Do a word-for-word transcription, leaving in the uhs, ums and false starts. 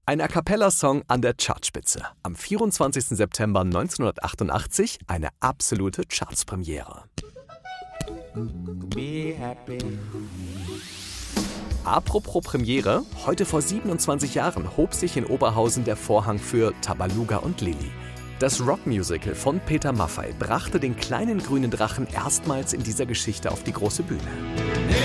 Ein A-cappella-Song an der Chartspitze. Am vierundzwanzigsten September neunzehnhundertachtundachtzig eine absolute Chartspremiere. Be happy. Apropos Premiere, heute vor siebenundzwanzig Jahren hob sich in Oberhausen der Vorhang für Tabaluga und Lilli. Das Rockmusical von Peter Maffay brachte den kleinen grünen Drachen erstmals in dieser Geschichte auf die große Bühne.